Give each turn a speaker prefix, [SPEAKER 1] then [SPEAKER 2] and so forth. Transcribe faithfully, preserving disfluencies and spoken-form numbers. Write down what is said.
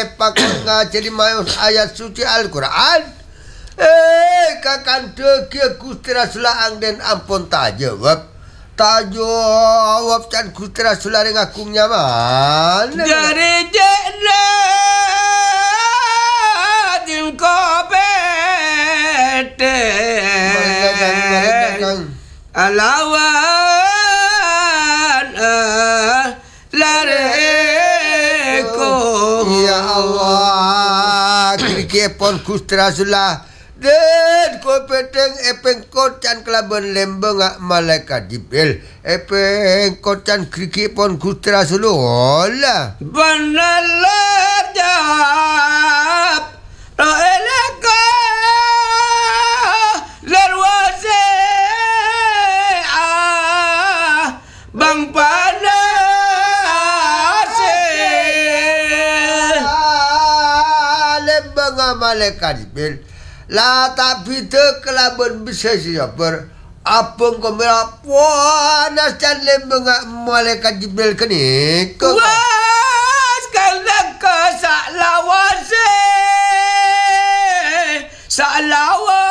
[SPEAKER 1] pak ngaji mayus ayat suci Al-Quran. Eh, kakan teki Gusti Rasul ang den ampun tajawab. Tajawab can Gusti Rasul ring aku nyaman.
[SPEAKER 2] Dari jena din kopete. Alawan lareko.
[SPEAKER 1] Ya Allah, kiri pon Gusti Rasul den ko peteng epeng kocan kelaban lembeng malaikat Jibril epeng kocan kriki pon Gusti Rasulullah
[SPEAKER 2] benar jawab roeleka lerwase ah bang panase
[SPEAKER 1] lembeng malaikat Jibril la tak bida kelaban bisa siapa apa kau merah panas dan lembeng malaikat Jibril kini kau